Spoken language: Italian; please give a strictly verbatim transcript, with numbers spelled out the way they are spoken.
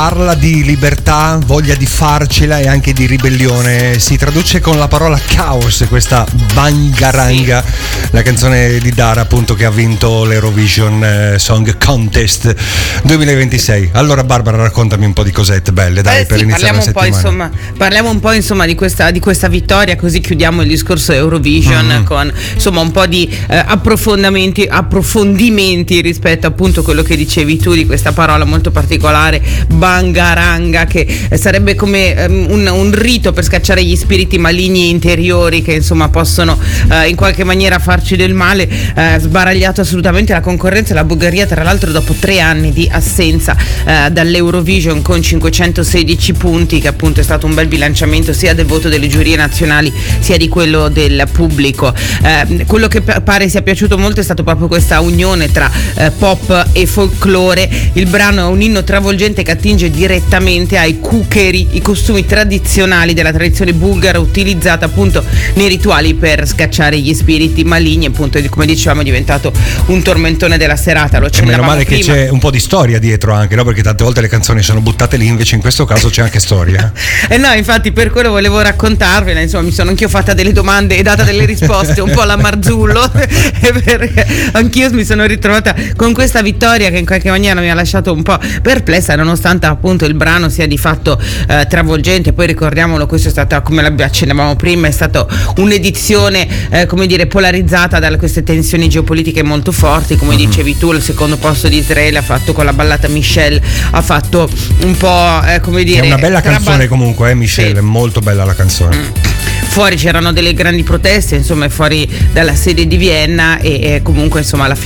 Parla di libertà, voglia di farcela e anche di ribellione. Si traduce con la parola caos questa Bangaranga, sì. La canzone di Dara appunto che ha vinto l'Eurovision Song Contest duemilaventisei. Allora Barbara, raccontami un po' di cosette belle, dai, eh, per sì, iniziare la settimana. Insomma, parliamo un po' insomma di questa, di questa vittoria, così chiudiamo il discorso Eurovision mm. con insomma un po' di eh, approfondimenti, approfondimenti rispetto appunto a quello che dicevi tu di questa parola molto particolare, Bangaranga, che eh, sarebbe come um, un, un rito per scacciare gli spiriti maligni interiori che insomma possono eh, in qualche maniera farci del male. Eh, sbaragliato assolutamente la concorrenza, la Bulgaria tra l'altro dopo tre anni di assenza eh, dall'Eurovision con cinquecentosedici punti, che appunto è stato un bel bilanciamento sia del voto delle giurie nazionali sia di quello del pubblico. Eh, quello che p- pare sia piaciuto molto è stato proprio questa unione tra eh, pop e folklore. Il brano è un inno travolgente che attinge direttamente ai kukeri, i costumi tradizionali della tradizione bulgara utilizzata appunto nei rituali per scacciare gli spiriti maligni. Appunto, come dicevamo, è diventato un tormentone della serata. Lo e meno male prima. Che c'è un po' di storia dietro anche, no? Perché tante volte le canzoni sono buttate lì, invece in questo caso c'è anche storia. E eh no, infatti per quello volevo raccontarvela, insomma mi sono anch'io fatta delle domande e data delle risposte un po' alla Marzullo perché anch'io mi sono ritrovata con questa vittoria che in qualche maniera mi ha lasciato un po' perplessa, nonostante appunto il brano sia di fatto eh, travolgente. Poi ricordiamolo, questo è stato, come accennavamo prima, è stata un'edizione eh, come dire polarizzata da queste tensioni geopolitiche molto forti, come uh-huh. dicevi tu. Il secondo posto di Israele ha fatto con la ballata Michelle, ha fatto un po' eh, come dire, è una bella trabal- canzone comunque, eh, Michelle, sì. È molto bella la canzone. Mm. Fuori c'erano delle grandi proteste, insomma, fuori dalla sede di Vienna, e, e comunque insomma alla fine